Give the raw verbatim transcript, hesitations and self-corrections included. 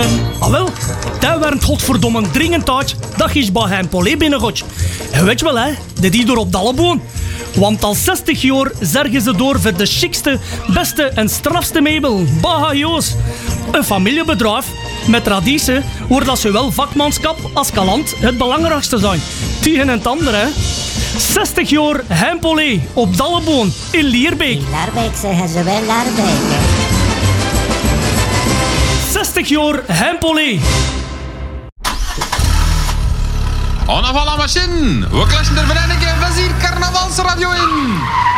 Ah wel, dat werd godverdomme dringend uit dat je bij hem Polé binnengooit. En weet je wel, hè, dat die door op Dalleboon. Want al zestig jaar zergen ze door voor de chicste, beste en strafste meubel. Baha Joos. Een familiebedrijf met traditie waar dat zowel vakmanschap als kalant het belangrijkste zijn. Tegen en het andere, hè. zestig jaar Hempolé op Dalleboon in Lierbeek. In Laarbeek zeggen ze wel Laarbeek, hè. zestig jaar Hempolé. On a la machine. We klatschen er vereniging. We zien Carnavalsradio in.